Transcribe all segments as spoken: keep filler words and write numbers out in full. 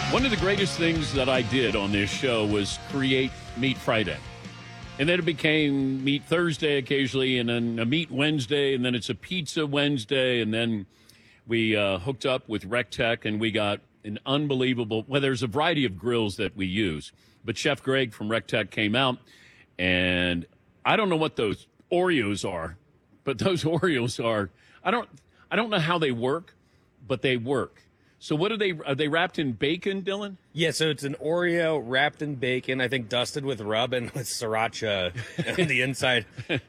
One of the greatest things that I did on this show was create Meat Friday. And then it became Meat Thursday occasionally, and then a Meat Wednesday, and then it's a Pizza Wednesday, and then we uh, hooked up with RecTech, and we got an unbelievable, well, there's a variety of grills that we use. But Chef Greg from RecTech came out, and I don't know what those Oreos are, but those Oreos are, I don't, I don't know how they work, but they work. So what are they? Are they wrapped in bacon, Dylan? Yeah, so it's an Oreo wrapped in bacon, I think dusted with rub and with sriracha on the inside.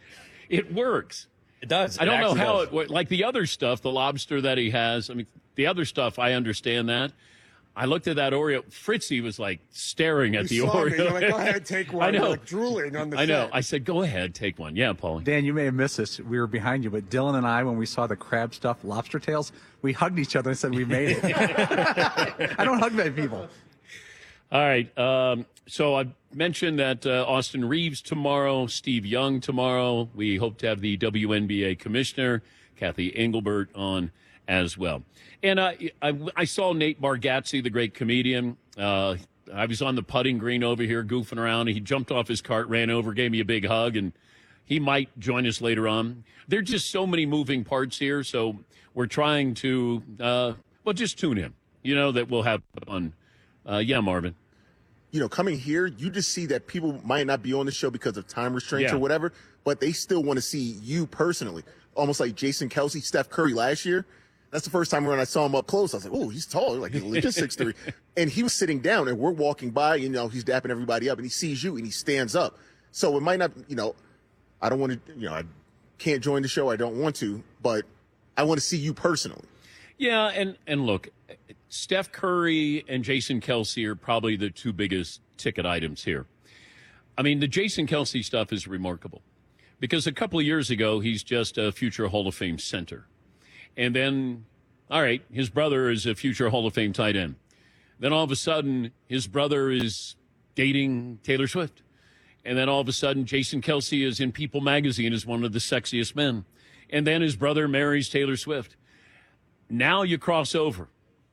It works. It does. I don't it know how does. it works. Like the other stuff, the lobster that he has, I mean, the other stuff, I understand that. I looked at that Oreo. Fritzy was like staring at You the saw Oreo. me. You're like, go ahead, take one. I know. You're like drooling on the I know. set. I said, go ahead, take one. Yeah, Paulie. Dan, you may have missed this. We were behind you, but Dylan and I, when we saw the crab stuffed lobster tails, we hugged each other and said we made it. I don't hug many people. All right. Um, so I mentioned that uh, Austin Reeves tomorrow, Steve Young tomorrow. We hope to have the W N B A commissioner, Kathy Engelbert, on as well. And uh, I, I saw Nate Bargatze, the great comedian. Uh, I was on the putting green over here goofing around. He jumped off his cart, ran over, gave me a big hug, and he might join us later on. There are just so many moving parts here, so we're trying to, uh, well, just tune in. You know that we'll have fun. Uh, yeah, Marvin. You know, coming here, you just see that people might not be on the show because of time restraints Yeah. or whatever, but they still want to see you personally. Almost like Jason Kelsey, Steph Curry last year. That's the first time when I saw him up close. I was like, oh, he's tall. Like, he's legit six three. And he was sitting down, and we're walking by, you know, he's dapping everybody up, and he sees you, and he stands up. So it might not, you know, I don't want to, you know, I can't join the show. I don't want to, but I want to see you personally. Yeah, and, and look, Steph Curry and Jason Kelsey are probably the two biggest ticket items here. I mean, the Jason Kelsey stuff is remarkable because a couple of years ago, he's just a future Hall of Fame center. And then, all right, his brother is a future Hall of Fame tight end. Then all of a sudden, his brother is dating Taylor Swift. And then all of a sudden, Jason Kelsey is in People magazine as one of the sexiest men. And then his brother marries Taylor Swift. Now you cross over.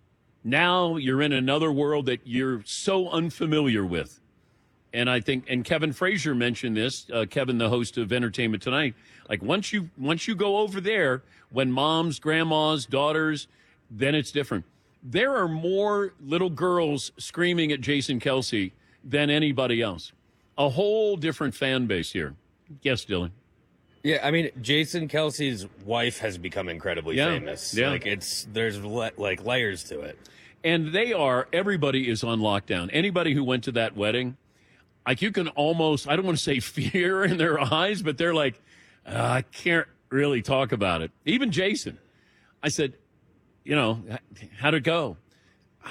Now you're in another world that you're so unfamiliar with. And I think, and Kevin Frazier mentioned this, uh, Kevin, the host of Entertainment Tonight, like once you once you go over there, when moms, grandmas, daughters, then it's different. There are more little girls screaming at Jason Kelsey than anybody else. A whole different fan base here. Yes, Dylan. Yeah, I mean, Jason Kelsey's wife has become incredibly Yeah, famous. yeah. Like, it's, there's le- like layers to it. And they are, everybody is on lockdown. Anybody who went to that wedding, like you can almost, I don't want to say fear in their eyes, but they're like, uh, I can't really talk about it. Even Jason. I said, you know, how'd it go? Uh,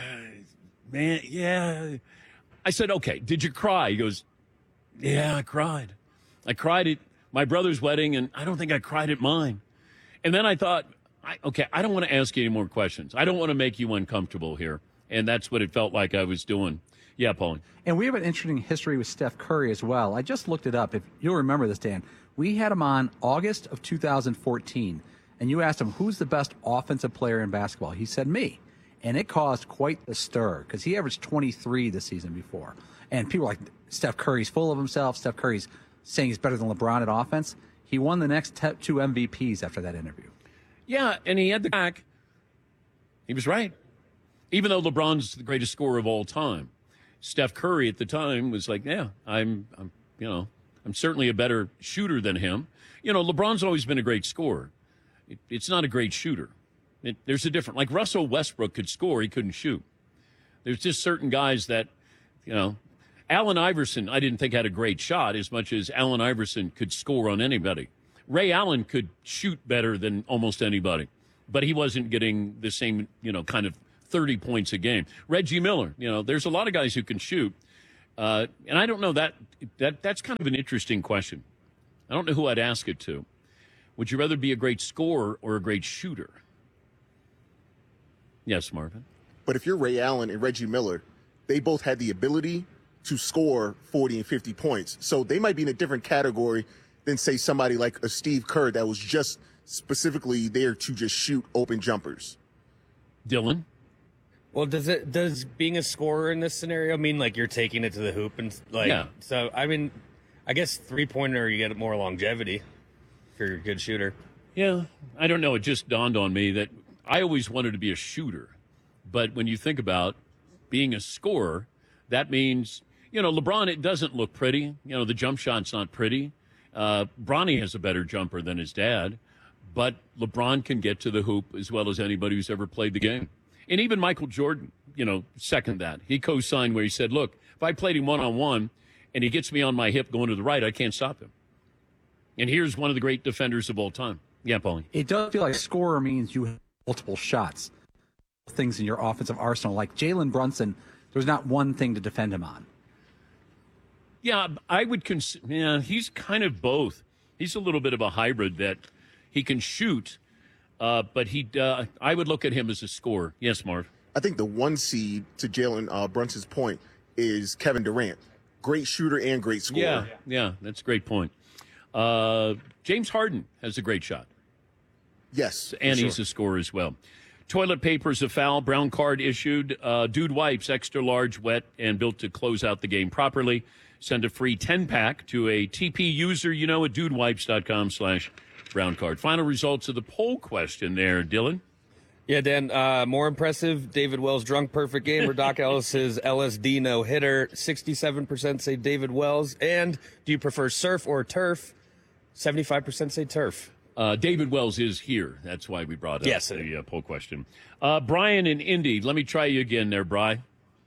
man, yeah. I said, okay, did you cry? He goes, yeah, I cried. I cried at my brother's wedding, and I don't think I cried at mine. And then I thought, I, okay, I don't want to ask you any more questions. I don't want to make you uncomfortable here. And that's what it felt like I was doing. Yeah, Pauline. And we have an interesting history with Steph Curry as well. I just looked it up. If you'll remember this, Dan, we had him on August of two thousand fourteen, and you asked him, who's the best offensive player in basketball? He said, me. And it caused quite the stir because he averaged twenty-three the season before. And people were like, Steph Curry's full of himself. Steph Curry's saying he's better than LeBron at offense. He won the next te- two M V Ps after that interview. Yeah, and he had the back. He was right. Even though LeBron's the greatest scorer of all time, Steph Curry at the time was like, yeah, I'm, I'm you know, I'm certainly a better shooter than him. You know, LeBron's always been a great scorer. It, it's not a great shooter. It, there's a difference. Like Russell Westbrook could score, he couldn't shoot. There's just certain guys that, you know, Allen Iverson, I didn't think had a great shot as much as Allen Iverson could score on anybody. Ray Allen could shoot better than almost anybody, but he wasn't getting the same, you know, kind of thirty points a game. Reggie Miller, you know, there's a lot of guys who can shoot. Uh, and I don't know that, that that's kind of an interesting question. I don't know who I'd ask it to. Would you rather be a great scorer or a great shooter? Yes, Marvin. But if you're Ray Allen and Reggie Miller, they both had the ability to score forty and fifty points. So they might be in a different category than, say, somebody like a Steve Kerr that was just specifically there to just shoot open jumpers. Dylan? Well, does it does being a scorer in this scenario mean like you're taking it to the hoop and like? Yeah. So I mean, I guess three pointer you get more longevity if you're a good shooter. Yeah, I don't know. It just dawned on me that I always wanted to be a shooter, but when you think about being a scorer, that means you know LeBron. It doesn't look pretty. You know the jump shot's not pretty. Uh, Bronny has a better jumper than his dad, but LeBron can get to the hoop as well as anybody who's ever played the game. And even Michael Jordan, you know, second that. He co-signed where he said, look, if I played him one-on-one and he gets me on my hip going to the right, I can't stop him. And here's one of the great defenders of all time. Yeah, Paulie. It does feel like scorer means you have multiple shots, things in your offensive arsenal. Like Jalen Brunson, there's not one thing to defend him on. Yeah, I would consider, yeah, he's kind of both. He's a little bit of a hybrid that he can shoot, Uh, but he, uh, I would look at him as a scorer. Yes, Marv. I think the one seed, to Jalen uh, Brunson's point, is Kevin Durant. Great shooter and great scorer. Yeah, yeah, that's a great point. Uh, James Harden has a great shot. Yes. And sure. he's a scorer as well. Toilet paper's a foul. Brown card issued. Uh, Dude Wipes, extra large, wet, and built to close out the game properly. Send a free ten-pack to a T P user you know at dudewipes.com slash brown card. Final results of the poll question there, Dylan. Yeah, Dan, uh, more impressive, David Wells' drunk perfect game or Doc Ellis's L S D no-hitter. sixty-seven percent say David Wells. And do you prefer surf or turf? seventy-five percent say turf. Uh, David Wells is here. That's why we brought up Yes, the uh, poll question. Uh, Brian in Indy. Let me try you again there, Bri.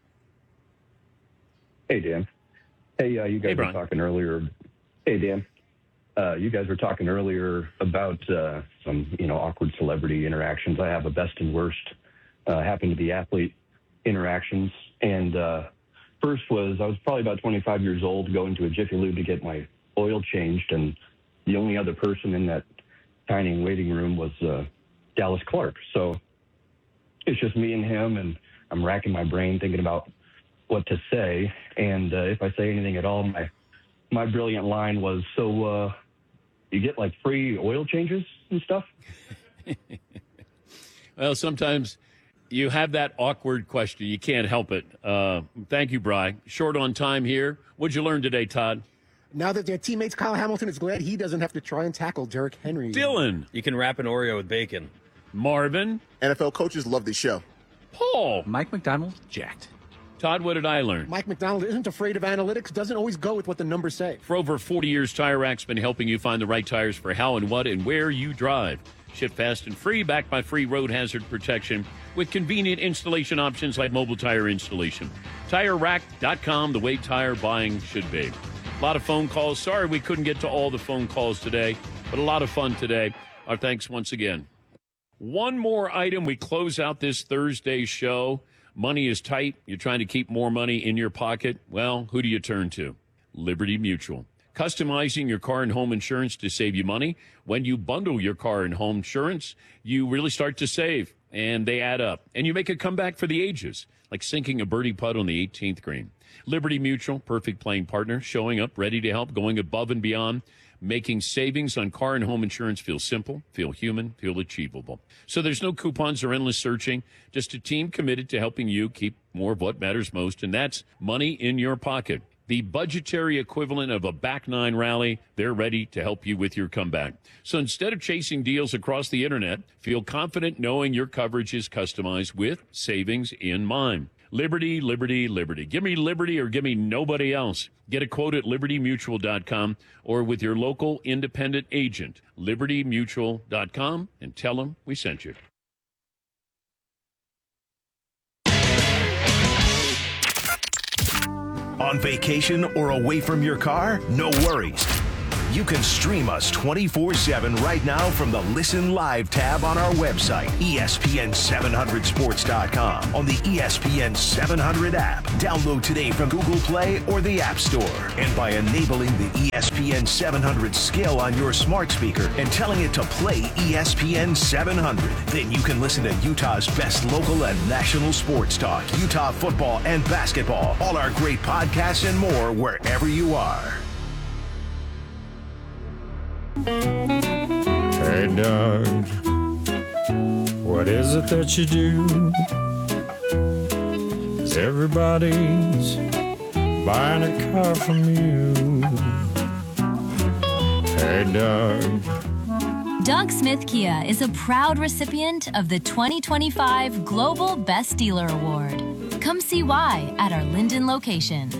Hey, Dan. Hey, uh, you guys Hey, were Brian. talking earlier. Hey, Dan. Uh, you guys were talking earlier about uh, some, you know, awkward celebrity interactions. I have a best and worst uh, happen to be athlete interactions. And uh, first was I was probably about twenty-five years old going to a Jiffy Lube to get my oil changed. And the only other person in that tiny waiting room was uh, Dallas Clark. So it's just me and him, and I'm racking my brain thinking about what to say. And uh, if I say anything at all, my my brilliant line was, so uh, you get like free oil changes and stuff? Well, sometimes you have that awkward question. You can't help it. Uh, thank you, Bri. Short on time here. What'd you learn today, Todd? Now that their teammates Kyle Hamilton is glad he doesn't have to try and tackle Derrick Henry. Dylan. You can wrap an Oreo with bacon. Marvin. N F L coaches love this show. Paul. Mike McDonald, jacked. Todd, what did I learn? Mike McDonald isn't afraid of analytics, doesn't always go with what the numbers say. For over forty years, Tire Rack's been helping you find the right tires for how and what and where you drive. Ship fast and free, backed by free road hazard protection with convenient installation options like mobile tire installation. Tire Rack dot com, the way tire buying should be. A lot of phone calls. Sorry we couldn't get to all the phone calls today, but a lot of fun today. Our thanks once again. One more item. We close out this Thursday show. Money is tight. You're trying to keep more money in your pocket. Well, who do you turn to? Liberty Mutual. Customizing your car and home insurance to save you money. When you bundle your car and home insurance, you really start to save, and they add up. And you make a comeback for the ages, like sinking a birdie putt on the eighteenth green. Liberty Mutual, perfect playing partner, showing up, ready to help, going above and beyond, making savings on car and home insurance feel simple, feel human, feel achievable. So there's no coupons or endless searching, just a team committed to helping you keep more of what matters most, and that's money in your pocket. The budgetary equivalent of a back nine rally, they're ready to help you with your comeback. So instead of chasing deals across the internet, feel confident knowing your coverage is customized with savings in mind. Liberty, liberty, liberty. Give me liberty or give me nobody else. Get a quote at liberty mutual dot com or with your local independent agent, liberty mutual dot com, and tell them we sent you. On vacation or away from your car? No worries. You can stream us twenty-four seven right now from the Listen Live tab on our website, E S P N seven hundred sports dot com, on the E S P N seven hundred app. Download today from Google Play or the App Store. And by enabling the E S P N seven hundred skill on your smart speaker and telling it to play E S P N seven hundred, then you can listen to Utah's best local and national sports talk, Utah football and basketball, all our great podcasts and more wherever you are. Hey, Doug, what is it that you do? 'cause everybody's buying a car from you. Hey, Doug. Doug Smith Kia is a proud recipient of the twenty twenty-five Global Best Dealer Award. Come see why at our Linden location.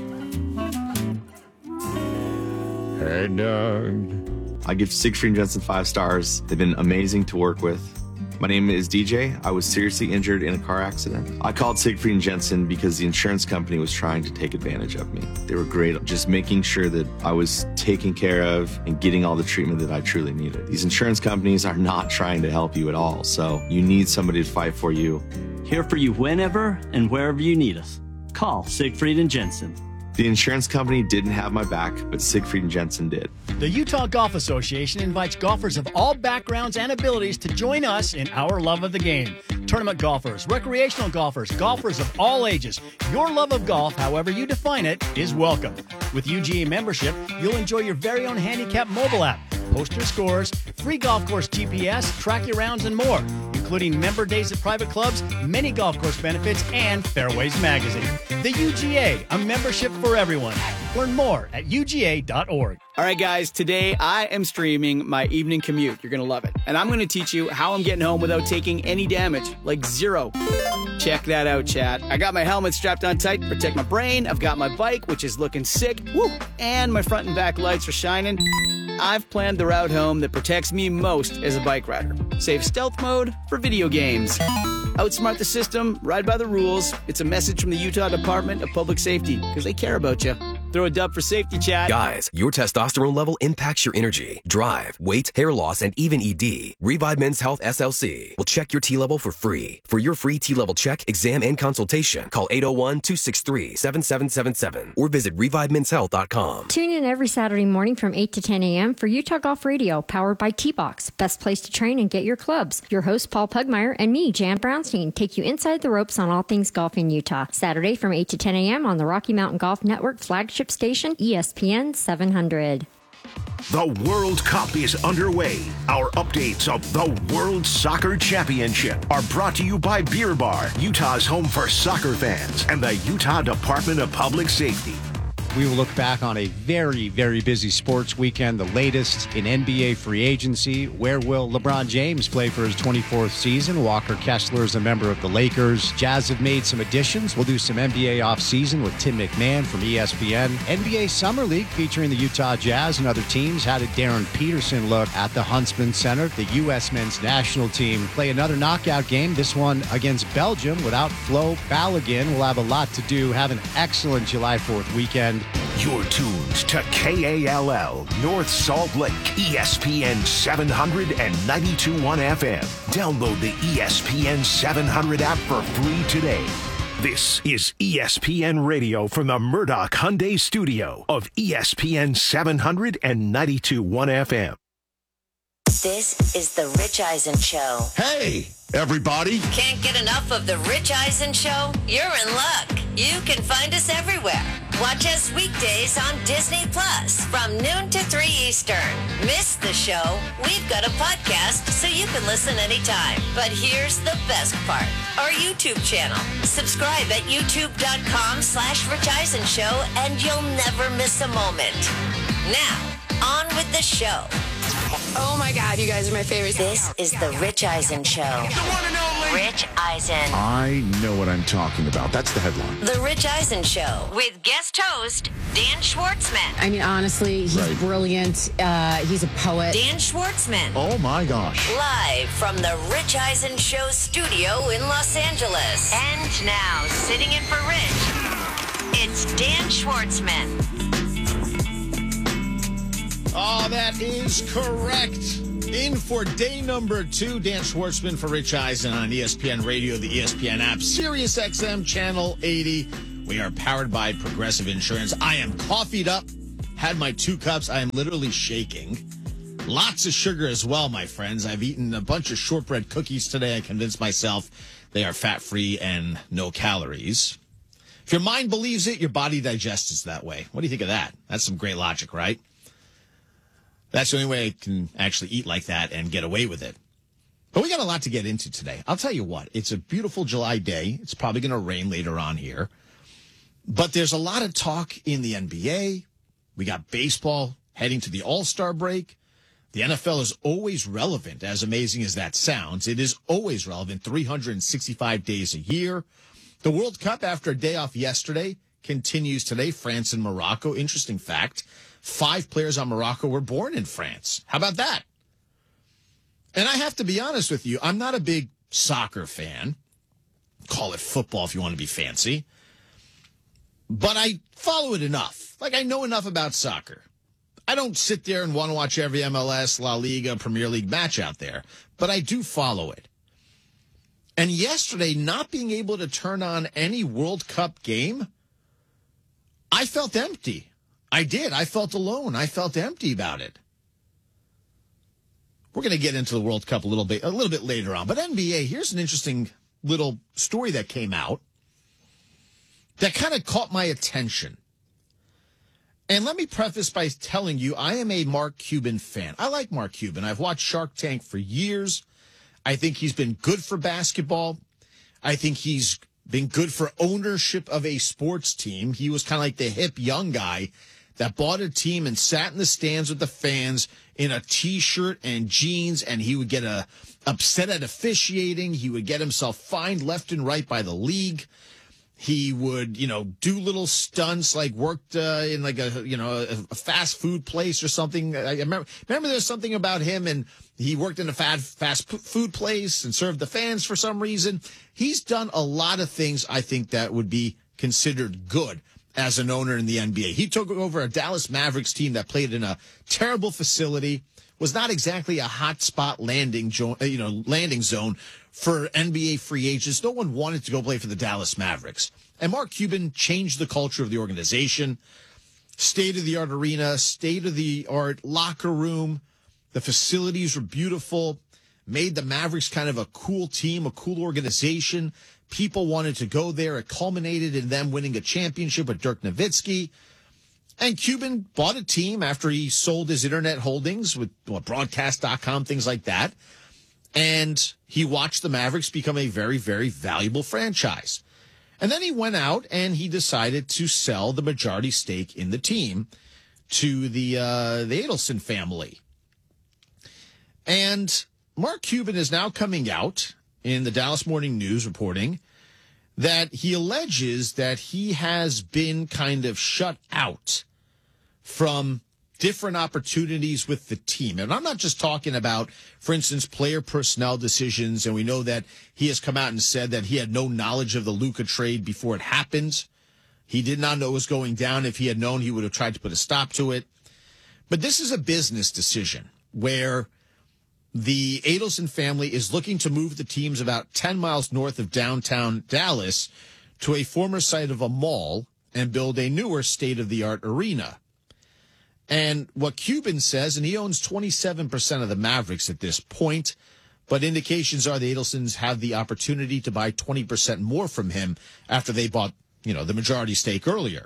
Hey, Doug. I give Siegfried and Jensen five stars. They've been amazing to work with. My name is D J. I was seriously injured in a car accident. I called Siegfried and Jensen because the insurance company was trying to take advantage of me. They were great at just making sure that I was taken care of and getting all the treatment that I truly needed. These insurance companies are not trying to help you at all, so you need somebody to fight for you. Here for you whenever and wherever you need us. Call Siegfried and Jensen. The insurance company didn't have my back, but Siegfried and Jensen did. The Utah Golf Association invites golfers of all backgrounds and abilities to join us in our love of the game. Tournament golfers, recreational golfers, golfers of all ages. Your love of golf, however you define it, is welcome. With U G A membership, you'll enjoy your very own handicap mobile app, post your scores, free golf course G P S, track your rounds, and more, including member days at private clubs, many golf course benefits, and Fairways Magazine. The U G A, a membership for everyone. Learn more at U G A dot org. All right, guys, today I am streaming my evening commute. You're going to love it. And I'm going to teach you how I'm getting home without taking any damage, like zero. Check that out, chat. I got my helmet strapped on tight to protect my brain. I've got my bike, which is looking sick. Woo! And my front and back lights are shining. I've planned the route home that protects me most as a bike rider. Save stealth mode for video games. Outsmart the system, ride by the rules. It's a message from the Utah Department of Public Safety, because they care about you. Throw a dub for safety, chat. Guys, your testosterone level impacts your energy, drive, weight, hair loss, and even E D. Revive Men's Health S L C will check your T level for free. For your free T level check, exam, and consultation, call eight oh one, two six three, seven seven seven seven or visit revive men's health dot com. Tune in every Saturday morning from eight to ten a.m. for Utah Golf Radio, powered by T-Box. Best place to train and get your clubs. Your host, Paul Pugmire, and me, Jan Brownstein, take you inside the ropes on all things golf in Utah. Saturday from eight to ten a.m. on the Rocky Mountain Golf Network flagship station, E S P N seven hundred. The World Cup is underway. Our updates of the World Soccer Championship are brought to you by Beer Bar, Utah's home for soccer fans, and the Utah Department of Public Safety. We will look back on a very, very busy sports weekend, the latest in N B A free agency. Where will LeBron James play for his twenty-fourth season? Walker Kessler is a member of the Lakers. Jazz have made some additions. We'll do some N B A offseason with Tim McMahon from E S P N. N B A Summer League featuring the Utah Jazz and other teams. How did Darren Peterson look at the Huntsman Center? The U S men's national team play another knockout game, this one against Belgium without Flo Balogun. We'll have a lot to do. Have an excellent July fourth weekend. You're tuned to K A L L, North Salt Lake, E S P N seven hundred and ninety-two point one F M. Download the E S P N seven hundred app for free today. This is E S P N Radio from the Murdoch Hyundai studio of E S P N seven hundred and ninety-two point one F M. This is the Rich Eisen Show. Hey, everybody. Can't get enough of the Rich Eisen Show? You're in luck. You can find us everywhere. Watch us weekdays on Disney Plus from noon to three Eastern. Miss the show? We've got a podcast so you can listen anytime. But here's the best part. Our YouTube channel. Subscribe at youtube.com slash Rich Eisen Show and you'll never miss a moment. Now, on with the show. Oh my God, you guys are my favorite. This is the Rich Eisen Show. The one and only Rich Eisen. I know what I'm talking about. That's the headline. The Rich Eisen Show with guest host Dan Schwartzman. I mean, honestly, he's Right. brilliant. Uh, he's a poet. Dan Schwartzman. Oh my gosh. Live from the Rich Eisen Show studio in Los Angeles. And now, sitting in for Rich, it's Dan Schwartzman. Oh, that is correct. In for day number two, Dan Schwartzman for Rich Eisen on E S P N Radio, the E S P N app, Sirius X M Channel eighty. We are powered by Progressive Insurance. I am coffeeed up, had my two cups. I am literally shaking. Lots of sugar as well, my friends. I've eaten a bunch of shortbread cookies today. I convinced myself they are fat-free and no calories. If your mind believes it, your body digests it that way. What do you think of that? That's some great logic, right? That's the only way I can actually eat like that and get away with it. But we got a lot to get into today. I'll tell you what, it's a beautiful July day. It's probably going to rain later on here. But there's a lot of talk in the N B A. We got baseball heading to the All-Star break. The N F L is always relevant, as amazing as that sounds. It is always relevant, three hundred sixty-five days a year. The World Cup, after a day off yesterday, continues today. France and Morocco. Interesting fact, five players on Morocco were born in France. How about that? And I have to be honest with you, I'm not a big soccer fan. Call it football if you want to be fancy. But I follow it enough. Like, I know enough about soccer. I don't sit there and want to watch every M L S, La Liga, Premier League match out there, but I do follow it. And yesterday, not being able to turn on any World Cup game, I felt empty. I did. I felt alone. I felt empty about it. We're going to get into the World Cup a little bit, a little bit later on. But N B A, here's an interesting little story that came out that kind of caught my attention. And let me preface by telling you, I am a Mark Cuban fan. I like Mark Cuban. I've watched Shark Tank for years. I think he's been good for basketball. I think he's been good for ownership of a sports team. He was kind of like the hip young guy that bought a team and sat in the stands with the fans in a T-shirt and jeans, and he would get a, upset at officiating. He would get himself fined left and right by the league. He would, you know, do little stunts, like worked uh, in like a, you know, a, a fast food place or something. I remember, remember there's something about him, and he worked in a fast, fast food place and served the fans for some reason. He's done a lot of things, I think, that would be considered good as an owner in the N B A. He took over a Dallas Mavericks team that played in a terrible facility, was not exactly a hot spot landing, you know, landing zone for N B A free agents. No one wanted to go play for the Dallas Mavericks. And Mark Cuban changed the culture of the organization. State-of-the-art arena, state-of-the-art locker room. The facilities were beautiful. Made the Mavericks kind of a cool team, a cool organization. People wanted to go there. It culminated in them winning a championship with Dirk Nowitzki. And Cuban bought a team after he sold his internet holdings with well, broadcast dot com, things like that. And he watched the Mavericks become a very, very valuable franchise. And then he went out and he decided to sell the majority stake in the team to the uh, the Adelson family. And Mark Cuban is now coming out in the Dallas Morning News reporting that he alleges that he has been kind of shut out from different opportunities with the team. And I'm not just talking about, for instance, player personnel decisions. And we know that he has come out and said that he had no knowledge of the Luka trade before it happened. He did not know it was going down. If he had known, he would have tried to put a stop to it. But this is a business decision where the Adelson family is looking to move the teams about ten miles north of downtown Dallas to a former site of a mall and build a newer state-of-the-art arena. And what Cuban says, and he owns twenty-seven percent of the Mavericks at this point, but indications are the Adelsons have the opportunity to buy twenty percent more from him after they bought, you know, the majority stake earlier.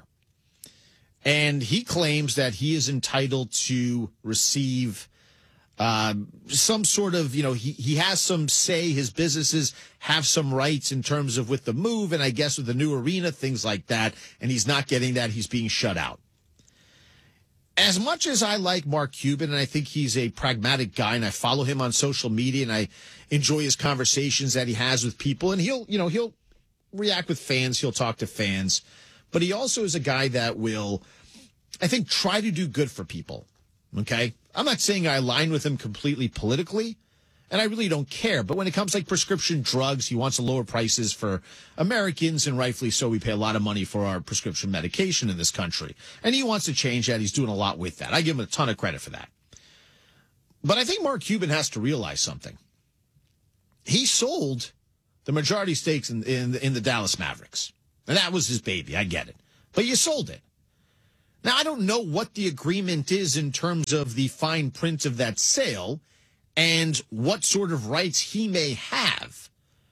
And he claims that he is entitled to receive uh, some sort of, you know, he, he has some say, his businesses have some rights in terms of with the move, and I guess with the new arena, things like that, and he's not getting that, he's being shut out. As much as I like Mark Cuban, and I think he's a pragmatic guy, and I follow him on social media, and I enjoy his conversations that he has with people, and he'll, you know, he'll react with fans, he'll talk to fans, but he also is a guy that will, I think, try to do good for people, okay? I'm not saying I align with him completely politically, and I really don't care, but when it comes to like prescription drugs, he wants to lower prices for Americans, and rightfully so. We pay a lot of money for our prescription medication in this country, and he wants to change that. He's doing a lot with that. I give him a ton of credit for that. But I think Mark Cuban has to realize something. He sold the majority stakes in, in, in the Dallas Mavericks, and that was his baby. I get it, but you sold it. Now, I don't know what the agreement is in terms of the fine print of that sale and what sort of rights he may have.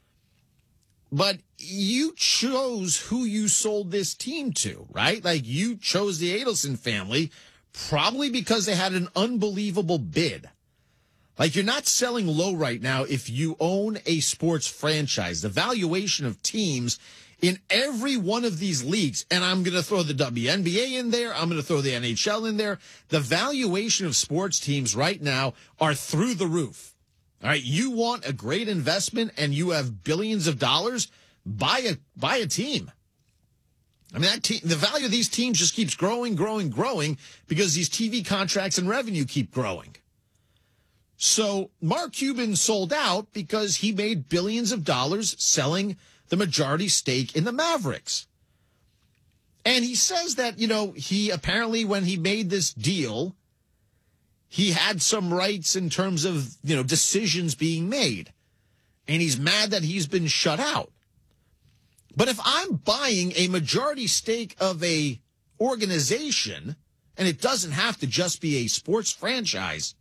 But you chose who you sold this team to, right? Like, you chose the Adelson family probably because they had an unbelievable bid. Like, you're not selling low right now if you own a sports franchise. The valuation of teams in every one of these leagues, and I'm going to throw the W N B A in there, I'm going to throw the N H L in there, the valuation of sports teams right now are through the roof. All right, you want a great investment and you have billions of dollars, buy a buy a team. I mean, that te- the value of these teams just keeps growing, growing, growing because these T V contracts and revenue keep growing. So Mark Cuban sold out because he made billions of dollars selling the majority stake in the Mavericks. And he says that, you know, he apparently, when he made this deal, he had some rights in terms of, you know, decisions being made. And he's mad that he's been shut out. But if I'm buying a majority stake of a organization, and it doesn't have to just be a sports franchise,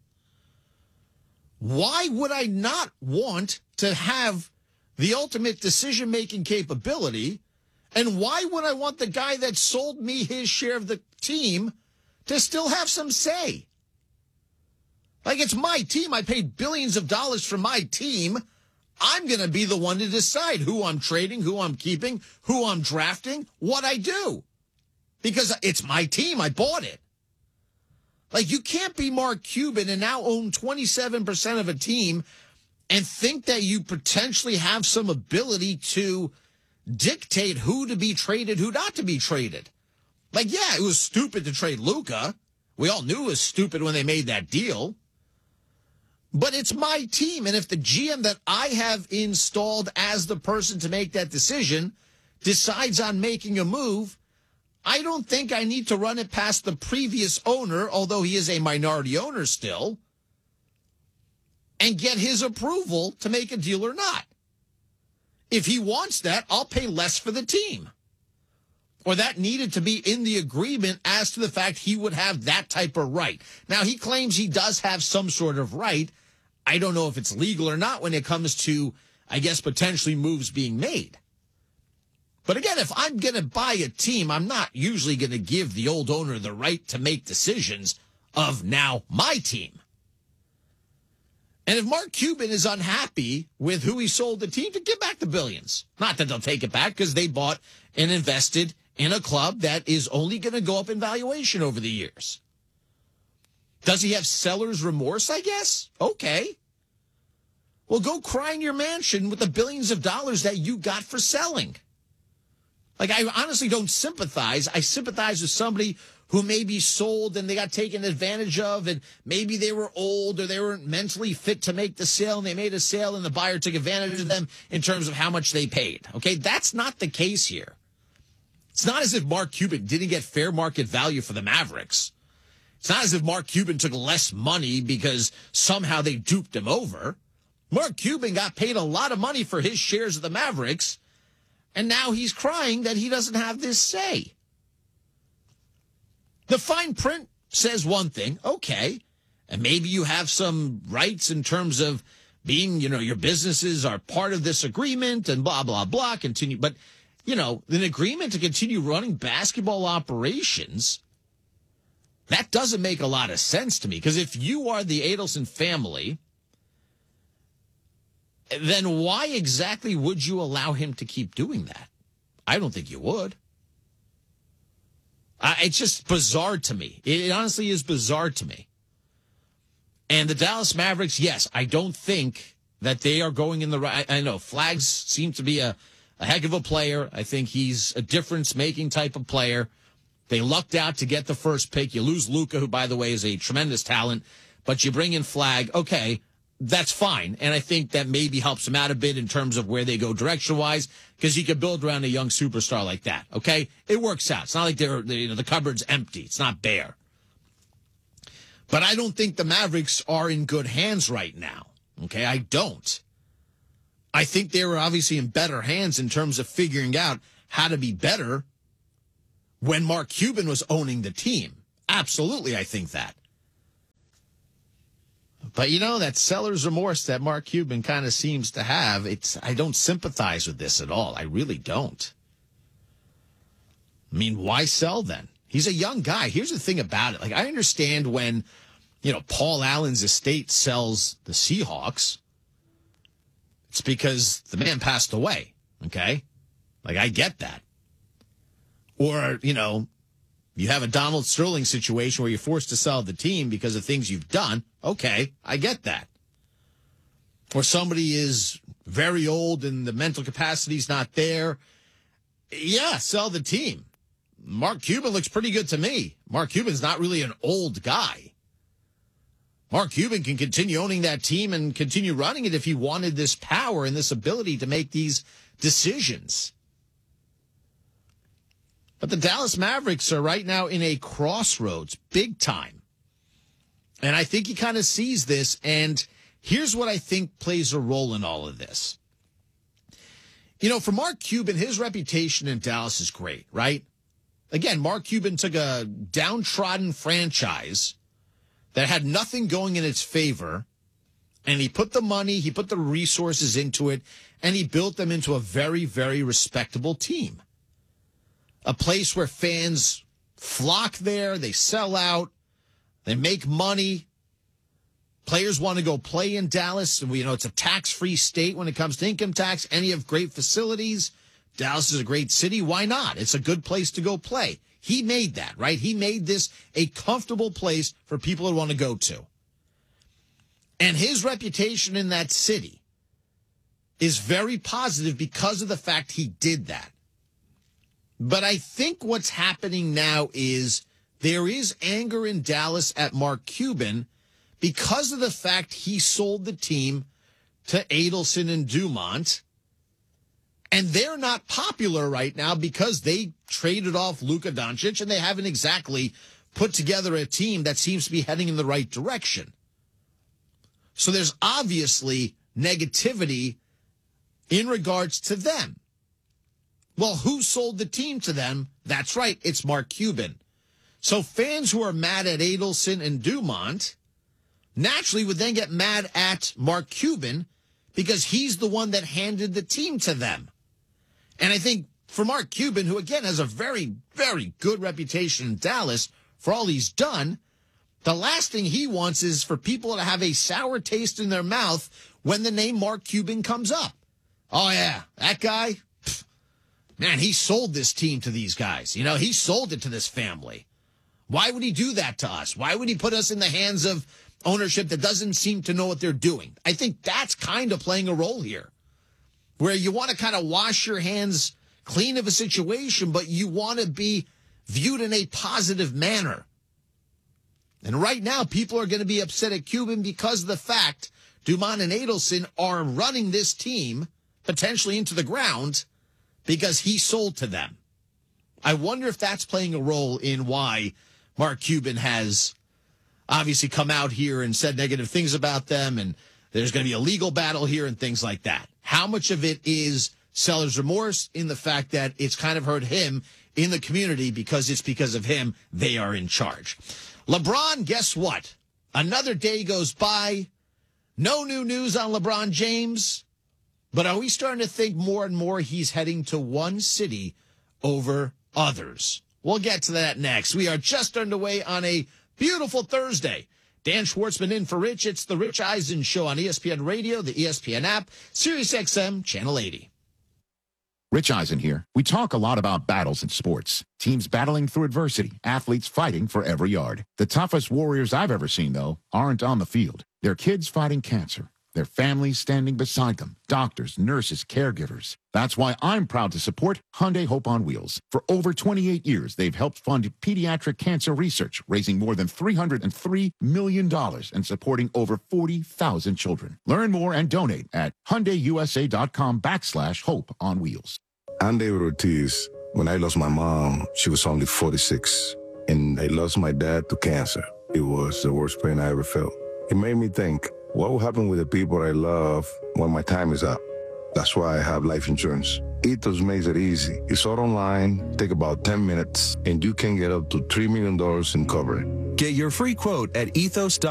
why would I not want to have the ultimate decision-making capability? And why would I want the guy that sold me his share of the team to still have some say? Like, it's my team. I paid billions of dollars for my team. I'm going to be the one to decide who I'm trading, who I'm keeping, who I'm drafting, what I do. Because it's my team. I bought it. Like, you can't be Mark Cuban and now own twenty-seven percent of a team and think that you potentially have some ability to dictate who to be traded, who not to be traded. Like, yeah, it was stupid to trade Luka. We all knew it was stupid when they made that deal. But it's my team, and if the G M that I have installed as the person to make that decision decides on making a move, I don't think I need to run it past the previous owner, although he is a minority owner still, and get his approval to make a deal or not. If he wants that, I'll pay less for the team. Or that needed to be in the agreement as to the fact he would have that type of right. Now, he claims he does have some sort of right. I don't know if it's legal or not when it comes to, I guess, potentially moves being made. But again, if I'm going to buy a team, I'm not usually going to give the old owner the right to make decisions of now my team. And if Mark Cuban is unhappy with who he sold the team to, give back the billions. Not that they'll take it back because they bought and invested in a club that is only going to go up in valuation over the years. Does he have seller's remorse, I guess? Okay. Well, go cry in your mansion with the billions of dollars that you got for selling. Like, I honestly don't sympathize. I sympathize with somebody who maybe sold and they got taken advantage of, and maybe they were old or they weren't mentally fit to make the sale, and they made a sale and the buyer took advantage of them in terms of how much they paid. Okay, that's not the case here. It's not as if Mark Cuban didn't get fair market value for the Mavericks. It's not as if Mark Cuban took less money because somehow they duped him over. Mark Cuban got paid a lot of money for his shares of the Mavericks, and now he's crying that he doesn't have this say. The fine print says one thing, okay, and maybe you have some rights in terms of being, you know, your businesses are part of this agreement and blah, blah, blah, continue. But, you know, an agreement to continue running basketball operations, that doesn't make a lot of sense to me. Because if you are the Adelson family, then why exactly would you allow him to keep doing that? I don't think you would. Uh, it's just bizarre to me. It honestly is bizarre to me. And the Dallas Mavericks, yes, I don't think that they are going in the right. I know Flags seems to be a, a heck of a player. I think he's a difference-making type of player. They lucked out to get the first pick. You lose Luka, who, by the way, is a tremendous talent, but you bring in Flag. Okay, that's fine. And I think that maybe helps them out a bit in terms of where they go direction-wise, because you can build around a young superstar like that, okay? It works out. It's not like they're, you know, the cupboard's empty. It's not bare. But I don't think the Mavericks are in good hands right now, okay? I don't. I think they were obviously in better hands in terms of figuring out how to be better when Mark Cuban was owning the team. Absolutely, I think that. But, you know, that seller's remorse that Mark Cuban kind of seems to have, it's I don't sympathize with this at all. I really don't. I mean, why sell then? He's a young guy. Here's the thing about it. Like, I understand when, you know, Paul Allen's estate sells the Seahawks. It's because the man passed away, okay? Like, I get that. Or, you know, you have a Donald Sterling situation where you're forced to sell the team because of things you've done. Okay, I get that. Or somebody is very old and the mental capacity's not there. Yeah, sell the team. Mark Cuban looks pretty good to me. Mark Cuban's not really an old guy. Mark Cuban can continue owning that team and continue running it if he wanted this power and this ability to make these decisions. But the Dallas Mavericks are right now in a crossroads, big time. And I think he kind of sees this, and here's what I think plays a role in all of this. You know, for Mark Cuban, his reputation in Dallas is great, right? Again, Mark Cuban took a downtrodden franchise that had nothing going in its favor, and he put the money, he put the resources into it, and he built them into a very, very respectable team. A place where fans flock there, they sell out, they make money. Players want to go play in Dallas. You know, it's a tax-free state when it comes to income tax, and you have great facilities. Dallas is a great city. Why not? It's a good place to go play. He made that, right? He made this a comfortable place for people to want to go to. And his reputation in that city is very positive because of the fact he did that. But I think what's happening now is there is anger in Dallas at Mark Cuban because of the fact he sold the team to Adelson and Dumont. And they're not popular right now because they traded off Luka Doncic and they haven't exactly put together a team that seems to be heading in the right direction. So there's obviously negativity in regards to them. Well, who sold the team to them? That's right, it's Mark Cuban. So fans who are mad at Adelson and Dumont naturally would then get mad at Mark Cuban because he's the one that handed the team to them. And I think for Mark Cuban, who again has a very, very good reputation in Dallas for all he's done, the last thing he wants is for people to have a sour taste in their mouth when the name Mark Cuban comes up. Oh, yeah, that guy, pff, man, he sold this team to these guys. You know, he sold it to this family. Why would he do that to us? Why would he put us in the hands of ownership that doesn't seem to know what they're doing? I think that's kind of playing a role here, where you want to kind of wash your hands clean of a situation, but you want to be viewed in a positive manner. And right now, people are going to be upset at Cuban because of the fact Dumont and Adelson are running this team potentially into the ground because he sold to them. I wonder if that's playing a role in why Mark Cuban has obviously come out here and said negative things about them, and there's going to be a legal battle here and things like that. How much of it is seller's remorse in the fact that it's kind of hurt him in the community because it's because of him they are in charge? LeBron, guess what? Another day goes by. No new news on LeBron James. But are we starting to think more and more he's heading to one city over others? We'll get to that next. We are just underway on a beautiful Thursday. Dan Schwartzman in for Rich. It's the Rich Eisen Show on E S P N Radio, the E S P N app, Sirius X M, Channel eighty. Rich Eisen here. We talk a lot about battles in sports. Teams battling through adversity, athletes fighting for every yard. The toughest warriors I've ever seen, though, aren't on the field. They're kids fighting cancer. Their families standing beside them. Doctors, nurses, caregivers. That's why I'm proud to support Hyundai Hope on Wheels. For over twenty-eight years, they've helped fund pediatric cancer research, raising more than three hundred three million dollars and supporting over forty thousand children. Learn more and donate at HyundaiUSA.com backslash Hope on Wheels. I'm David Ortiz. When I lost my mom, she was only forty-six. And I lost my dad to cancer. It was the worst pain I ever felt. It made me think, what will happen with the people I love when my time is up? That's why I have life insurance. Ethos makes it easy. It's all online, take about ten minutes, and you can get up to three million dollars in coverage. Get your free quote at ethos dot com.